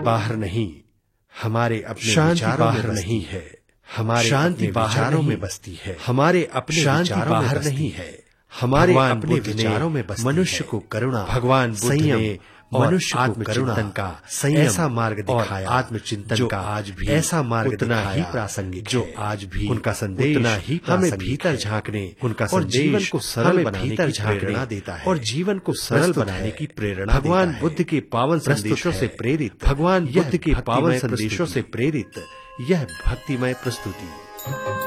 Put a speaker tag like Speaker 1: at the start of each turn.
Speaker 1: बाहर नहीं, हमारे अपने विचारों में नहीं है, हमारे शांति विचारों में बसती है, हमारे अपने शांति बाहर नहीं है, हमारे अपने विचारों में बसती है। मनुष्य को करुणा, भगवान बुद्ध ने मनुष्य को करुणा का ऐसा मार्ग दिखाया, आत्मचिंतन का आज भी ऐसा मार्ग उतना ही प्रासंगिक, जो आज भी उनका संदेश उतना ही हमें भीतर झांकने, उनका संदेश को सरल बनाने की प्रेरणा देता है और जीवन को सरल बनाने की प्रेरणा। भगवान बुद्ध के पावन संदेशों से प्रेरित, भगवान बुद्ध के पावन संदेशों से प्रेरित यह भक्तिमय प्रस्तुति।